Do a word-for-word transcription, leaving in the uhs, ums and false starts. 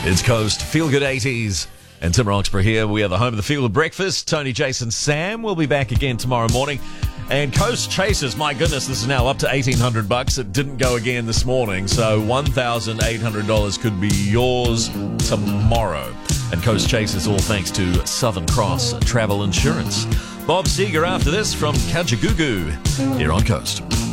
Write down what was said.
It's Coast, Feel Good eighties. And Tim Roxburgh here. We are the home of the Feel Good Breakfast. Tony, Jason, Sam will be back again tomorrow morning. And Coast Chasers, my goodness, this is now up to eighteen hundred bucks. It didn't go again this morning, so one thousand eight hundred dollars could be yours tomorrow. And Coast Chasers, all thanks to Southern Cross Travel Insurance. Bob Seger after this from Kajagoogoo here on Coast.